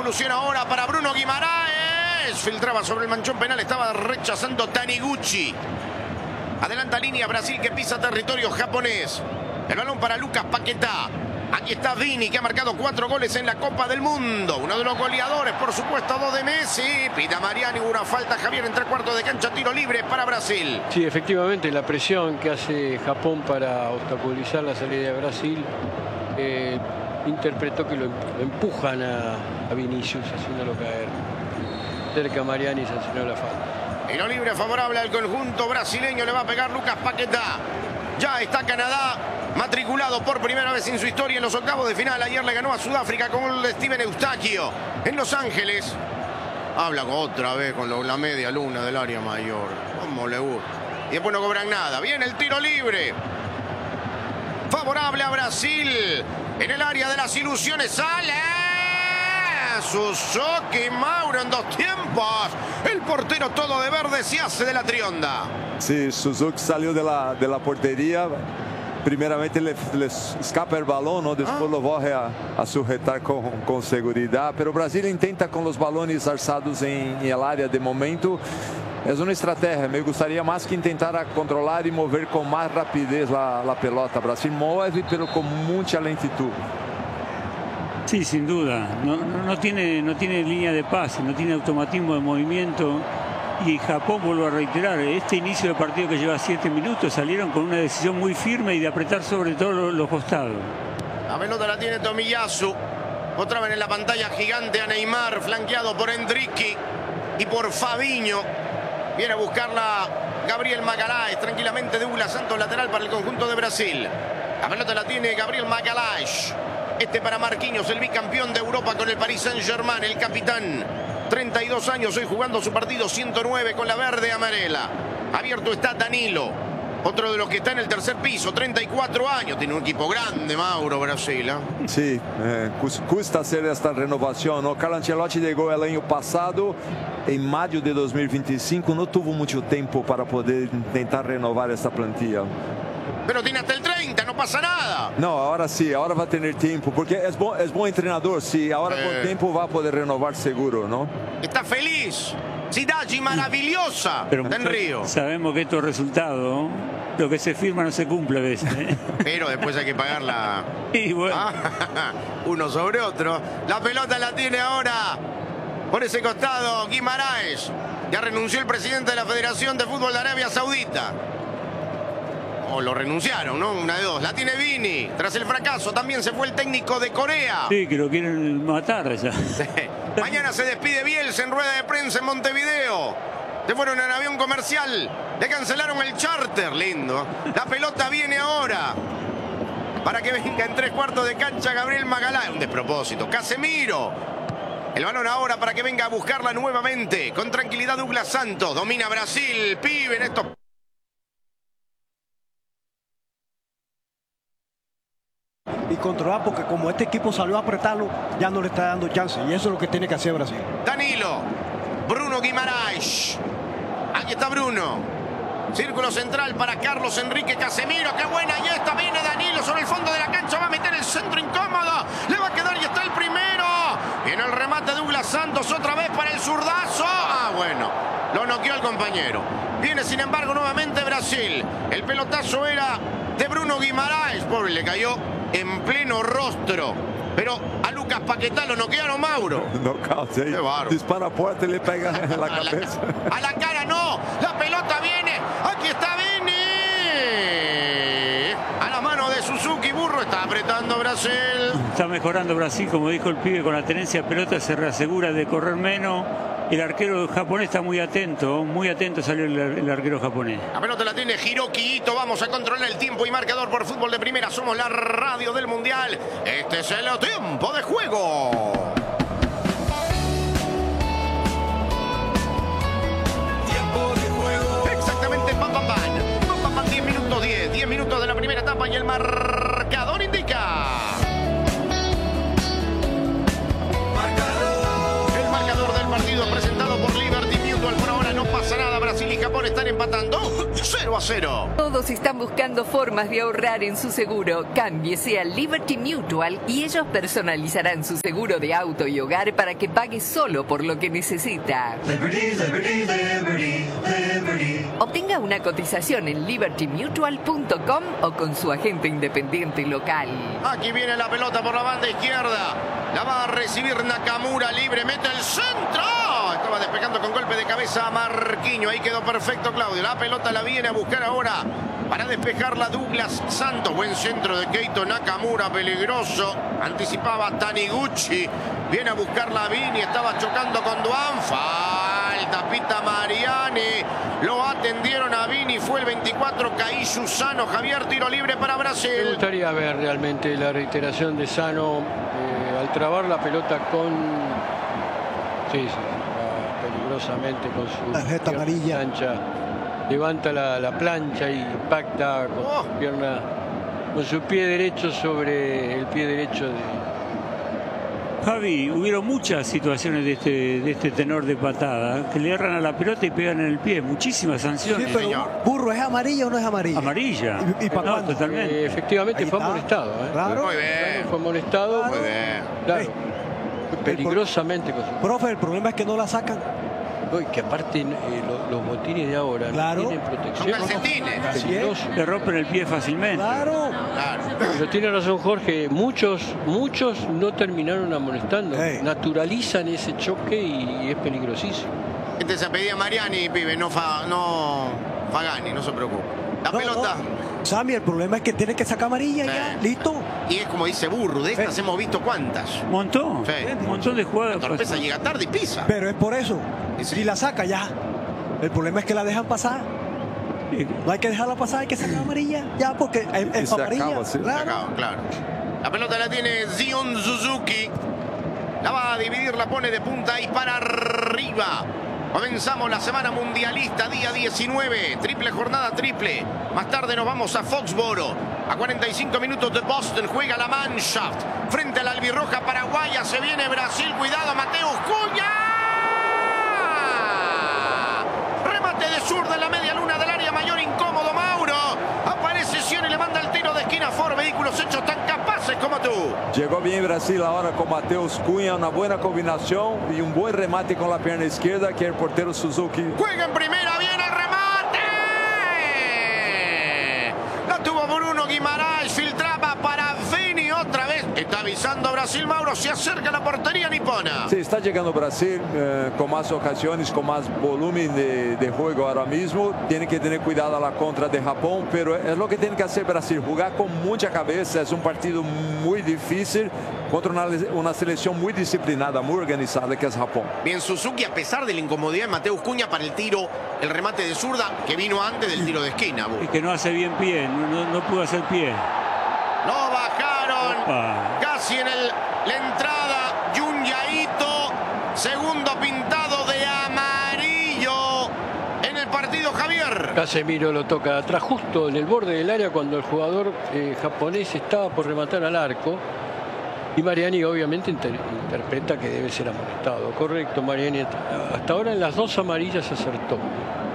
devolución ahora para Bruno Guimaraes. Filtraba sobre el manchón penal, estaba rechazando Taniguchi. Adelanta línea Brasil que pisa territorio japonés. El balón para Lucas Paquetá. Aquí está Vini, que ha marcado 4 goles en la Copa del Mundo. Uno de los goleadores, por supuesto, 2 de Messi. Pita Mariani, una falta, Javier, en 3/4 de cancha, tiro libre para Brasil. Sí, efectivamente, la presión que hace Japón para obstaculizar la salida de Brasil, interpretó que lo empujan a Vinicius, haciéndolo caer. Cerca Mariani sancionó la falta. Tiro libre favorable al conjunto brasileño, le va a pegar Lucas Paquetá. Ya está Canadá matriculado por primera vez en su historia en los octavos de final. Ayer le ganó a Sudáfrica con el de Steven Eustaquio en Los Ángeles. Habla otra vez con la media luna del área mayor. Cómo le gusta. Y después no cobran nada. Viene el tiro libre. Favorable a Brasil. En el área de las ilusiones sale Suzuki Mauro en 2 tiempos. El portero todo de verde se hace de la trionda. Sí, Suzuki salió de la portería. Primeiramente ele escapa o balão, ¿no? Depois lo vorre a sujetar com segurança. Pero o Brasil intenta com os balões alçados em el área de momento. É uma estratégia. Me gostaria mais que tentar controlar e mover com mais rapidez a pelota. Brasil move, pero com muita lentitud. Sí, sin duda. No tiene línea de pase, no tiene automatismo de movimiento. Y Japón, vuelvo a reiterar, este inicio del partido que lleva 7 minutos, salieron con una decisión muy firme y de apretar sobre todo los costados. La pelota la tiene Tomiyasu. Otra vez en la pantalla gigante a Neymar, flanqueado por Endricky y por Fabinho. Viene a buscarla Gabriel Magalhães, tranquilamente Douglas Santos, lateral para el conjunto de Brasil. La pelota la tiene Gabriel Magalhães. Este para Marquinhos, el bicampeón de Europa con el Paris Saint-Germain, el capitán. 32 años hoy jugando su partido 109 con la verde amarela. Abierto está Danilo, otro de los que está en el tercer piso, 34 años. Tiene un equipo grande, Mauro, Brasil. Sí, custa hacer esta renovación, ¿no? Carlo Ancelotti llegó el año pasado, en mayo de 2025, no tuvo mucho tiempo para poder intentar renovar esta plantilla. Pero tiene hasta el 30, no pasa nada. No, ahora sí, ahora va a tener tiempo, porque es buen entrenador, sí, ahora con tiempo va a poder renovar seguro, ¿no? Está feliz. Cidade maravillosa. Pero está en Río. Sabemos que esto es resultado, lo que se firma no se cumple a veces. Pero después hay que pagarla. Y bueno. Uno sobre otro. La pelota la tiene ahora por ese costado Guimaraes. Ya renunció el presidente de la Federación de Fútbol de Arabia Saudita. O lo renunciaron, ¿no? Una de dos. La tiene Vini. Tras el fracaso también se fue el técnico de Corea. Sí, que lo quieren matar ya. Mañana se despide Bielsa en rueda de prensa en Montevideo. Se fueron en avión comercial. Le cancelaron el charter. Lindo. La pelota viene ahora. Para que venga en 3/4 de cancha Gabriel Magalhães. Un despropósito. Casemiro. El balón ahora para que venga a buscarla nuevamente. Con tranquilidad Douglas Santos. Domina Brasil. Pibe en estos... Y controlar, porque como este equipo salió a apretarlo, ya no le está dando chance, y eso es lo que tiene que hacer Brasil. Danilo, Bruno Guimaraes, aquí está Bruno, círculo central para Carlos Enrique Casemiro, qué buena, y esta viene Danilo sobre el fondo de la cancha, va a meter el centro incómodo, le va a quedar y está el primero, viene el remate de Douglas Santos otra vez para el zurdazo, bueno, lo noqueó el compañero, viene sin embargo nuevamente Brasil, el pelotazo era de Bruno Guimaraes, pobre, le cayó en pleno rostro. Pero a Lucas Paquetá lo noquearon, Mauro. Nocaute, dispara fuerte y le pega en la cabeza. A la cara no. La pelota viene. Aquí está Vini. A la mano de Suzuki. Burro está apretando Brasil. Está mejorando Brasil, como dijo el pibe, con la tenencia de pelota se reasegura de correr menos. El arquero japonés está muy atento salió el arquero japonés. La pelota la tiene Hiroki Ito. Vamos a controlar el tiempo y marcador por Fútbol de Primera. Somos la radio del Mundial. Este es el tiempo de juego. Tiempo de juego. Exactamente, pam, pam, pam. Pam, pam, pam, 10 minutos 10. 10 minutos de la primera etapa y el marcador indica. Partido presentado por Liberty Mutual. Por ahora no pasa nada. Brasil y Japón están empatando 0-0. Todos están buscando formas de ahorrar en su seguro. Cámbiese a Liberty Mutual y ellos personalizarán su seguro de auto y hogar para que pague solo por lo que necesita. Liberty, liberty, liberty, liberty. Obtenga una cotización en libertymutual.com o con su agente independiente local. Aquí viene la pelota por la banda izquierda. La va a recibir Nakamura libre. Mete el centro. Estaba despejando con golpe de cabeza a Marquinhos. Ahí quedó perfecto Claudio. La pelota la viene a buscar ahora para despejarla Douglas Santos. Buen centro de Keito Nakamura. Peligroso. Anticipaba Taniguchi. Viene a buscarla Vini. Estaba chocando con Duan. Falta. Pita Mariani. Lo atendieron a Vini. Fue el 24. Caí Sano. Javier, tiro libre para Brasil. Me gustaría ver realmente la reiteración de Sano al trabar la pelota con... Sí, peligrosamente con su tarjeta amarilla. Plancha. Levanta la plancha y impacta con su pierna, con su pie derecho sobre el pie derecho de... Javi, hubieron muchas situaciones de este tenor de patada que le erran a la pelota y pegan en el pie. Muchísimas sanciones. Sí, pero Burro, ¿es amarilla o no es amarilla? Amarilla. ¿Y para no, cuándo? totalmente. Efectivamente Ahí fue está. amonestado. Claro. Muy bien. Fue amonestado. Claro. Muy bien. Claro. Peligrosamente con su... Profe, el problema es que no la sacan. Uy, que aparte los botines de ahora Claro. no tienen protección. Son calcetines. Así es. Peligroso. Le rompen el pie fácilmente. Claro. Claro. Pero tiene razón Jorge, muchos no terminaron amonestando. Hey. Naturalizan ese choque y es peligrosísimo. Este se pedía Mariani, pibe, no Fagani, no se preocupe. La No, pelota. no. Sammy, el problema es que tiene que sacar amarilla ya. Listo. Y es como dice Burro, de estas hemos visto cuántas. Un montón. Sí. Un montón de jugadas. Torpeza llega tarde y pisa. Pero es por eso. Sí, sí. Si la saca ya. El problema es que la dejan pasar. No hay que dejarla pasar, hay que sacar amarilla. Ya, porque es se amarilla. acaba, sí. Se Claro. acaba, claro. La pelota la tiene Zion Suzuki. La va a dividir, la pone de punta y para arriba. Comenzamos la semana mundialista, día 19. Triple jornada, triple. Más tarde nos vamos a Foxboro. A 45 minutos de Boston juega la Mannschaft. Frente a la albirroja paraguaya se viene Brasil. Cuidado, Mateus Cunha. Remate de zurda en la media luna del área mayor, incómodo Mauro. Aparece Sion y le manda el tiro de esquina. Ford, vehículos hechos tan capaces como tú. Llegó bien Brasil ahora con Mateus Cunha, una buena combinación y un buen remate con la pierna izquierda que el portero Suzuki. Juega en primera, viene el remate. La tuvo Bruno Guimaraes, filtraba para Vini otra vez. Está avisando a Brasil, Mauro, se acerca a la portería nipona. Sí, está llegando Brasil con más ocasiones, con más volumen de juego ahora mismo. Tiene que tener cuidado a la contra de Japón, pero es lo que tiene que hacer Brasil, jugar con mucha cabeza. Es un partido muy difícil contra una selección muy disciplinada, muy organizada que es Japón. Bien, Suzuki, a pesar de la incomodidad de Mateus Cunha para el tiro, el remate de zurda, que vino antes del tiro de esquina. Y que no hace bien pie, no pudo hacer pie. Lo bajaron. Opa. Casi en la entrada, Junyaito, segundo pintado de amarillo en el partido, Javier. Casemiro lo toca de atrás, justo en el borde del área cuando el jugador japonés estaba por rematar al arco. Y Mariani obviamente interpreta que debe ser amonestado. Correcto, Mariani. Hasta ahora en las dos amarillas acertó.